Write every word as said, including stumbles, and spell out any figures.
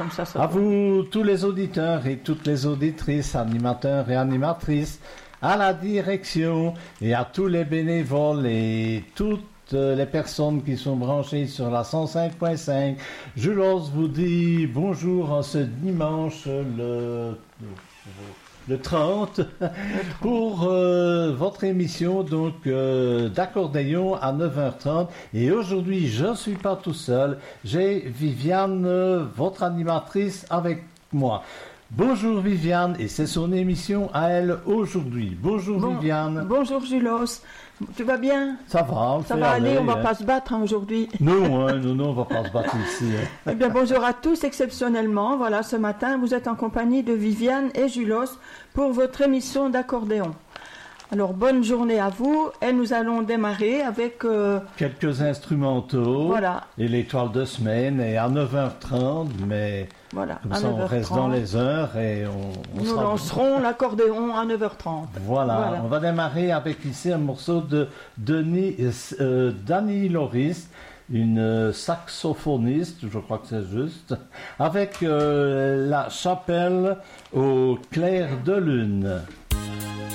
comme ça. ça à vous, tous les auditeurs et toutes les auditrices, animateurs et animatrices, à la direction et à tous les bénévoles et toutes les personnes qui sont branchées sur la cent cinq point cinq. Julos vous dit bonjour en ce dimanche le... le trente, pour euh, votre émission donc euh, d'accordéon à neuf heures trente. Et aujourd'hui, je ne suis pas tout seul. J'ai Viviane, euh, votre animatrice, avec moi. Bonjour Viviane, et c'est son émission à elle aujourd'hui. Bonjour bon, Viviane. Bonjour Julos. Tu vas bien? Ça va, on Ça fait va aller, aller, on va hein. pas se battre hein, aujourd'hui. Non, hein, non, non, on va pas se battre ici. Hein. Eh bien, bonjour à tous exceptionnellement. Voilà, ce matin, vous êtes en compagnie de Viviane et Julos pour votre émission d'accordéon. Alors, bonne journée à vous et nous allons démarrer avec... Euh, quelques instrumentaux voilà. Et l'étoile de semaine est à neuf heures trente, mais voilà, comme à ça on reste dans les heures et on, on nous sera... lancerons l'accordéon à neuf heures trente. Voilà. Voilà, On va démarrer avec ici un morceau de Denis, euh, Dani Loris, une saxophoniste, je crois que c'est juste, avec euh, la chapelle au clair de lune.